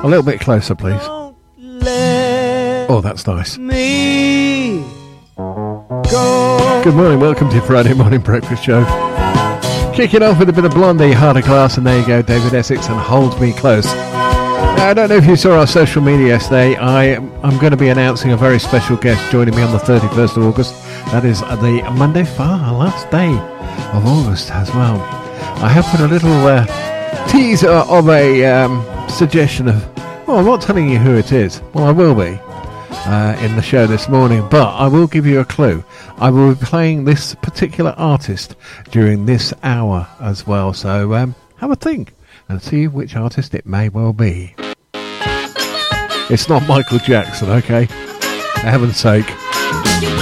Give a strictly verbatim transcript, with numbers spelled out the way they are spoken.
A little bit closer, please. Oh, that's nice. Me go. Good morning, welcome to Friday Morning Breakfast Show. Kicking off with a bit of Blondie, Heart of Glass, and there you go, David Essex and Hold Me Close. Now, I don't know if you saw our social media yesterday. I, I'm going to be announcing a very special guest joining me on the thirty-first of August. That is the Monday, far last day of August as well. I have put a little uh, teaser of a um, suggestion of, well, I'm not telling you who it is. Well, I will be uh, in the show this morning, but I will give you a clue. I will be playing this particular artist during this hour as well. So um, have a think and see which artist it may well be. It's not Michael Jackson, okay? For heaven's sake.